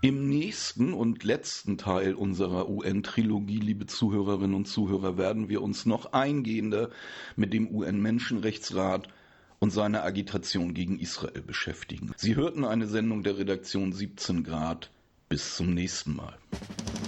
Im nächsten und letzten Teil unserer UN-Trilogie, liebe Zuhörerinnen und Zuhörer, werden wir uns noch eingehender mit dem UN-Menschenrechtsrat und seiner Agitation gegen Israel beschäftigen. Sie hörten eine Sendung der Redaktion 17 Grad. Bis zum nächsten Mal.